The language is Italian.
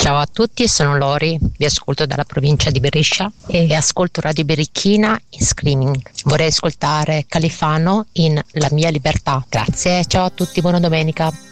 Ciao a tutti, sono Lori, vi ascolto dalla provincia di Brescia e ascolto Radio Berichina in streaming. Vorrei ascoltare Califano in La mia libertà. Grazie, ciao a tutti, buona domenica.